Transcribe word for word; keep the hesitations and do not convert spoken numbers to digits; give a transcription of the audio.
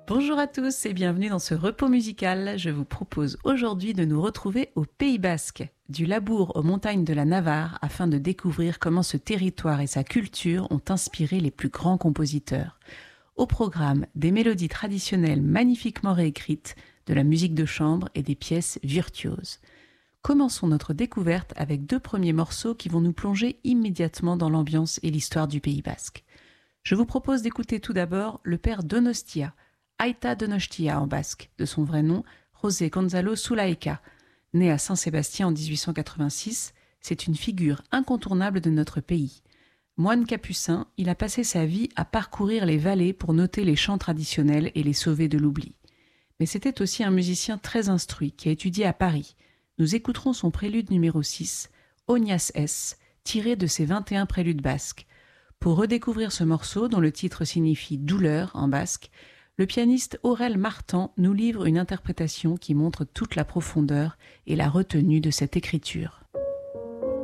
Bonjour à tous et bienvenue dans ce repos musical. Je vous propose aujourd'hui de nous retrouver au Pays Basque, du Labour aux montagnes de la Navarre, afin de découvrir comment ce territoire et sa culture ont inspiré les plus grands compositeurs. Au programme, des mélodies traditionnelles magnifiquement réécrites, de la musique de chambre et des pièces virtuoses. Commençons notre découverte avec deux premiers morceaux qui vont nous plonger immédiatement dans l'ambiance et l'histoire du Pays Basque. Je vous propose d'écouter tout d'abord le père Donostia, Aita Donostia en basque, de son vrai nom, José Gonzalo Zulaika. Né à Saint-Sébastien en dix-huit cent quatre-vingt-six, c'est une figure incontournable de notre pays. Moine capucin, il a passé sa vie à parcourir les vallées pour noter les chants traditionnels et les sauver de l'oubli. Mais c'était aussi un musicien très instruit qui a étudié à Paris. Nous écouterons son prélude numéro six, Ognas S, tiré de ses vingt et un préludes basques. Pour redécouvrir ce morceau, dont le titre signifie « douleur » en basque, le pianiste Aurel Martan nous livre une interprétation qui montre toute la profondeur et la retenue de cette écriture.